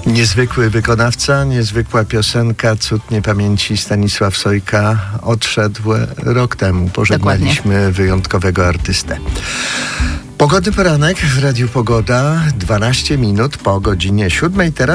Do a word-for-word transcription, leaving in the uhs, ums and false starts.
Niezwykły wykonawca, niezwykła piosenka, cud niepamięci Stanisław Sojka odszedł rok temu. Pożegnaliśmy Dokładnie. wyjątkowego artystę. Pogodny poranek w Radiu Pogoda, dwanaście minut po godzinie siódmej. Teraz